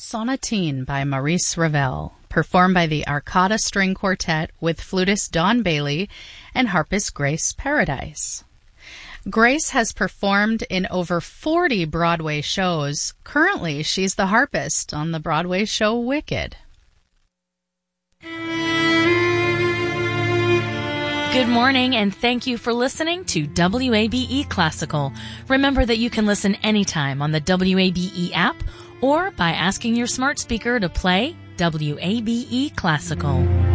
Sonatine by Maurice Ravel, performed by the Arcada String Quartet with flutist Don Bailey and harpist Grace Paradise. Grace has performed in over 40 Broadway shows. Currently, she's the harpist on the Broadway show Wicked. Good morning, and thank you for listening to WABE Classical. Remember that you can listen anytime on the WABE app or by asking your smart speaker to play WABE Classical.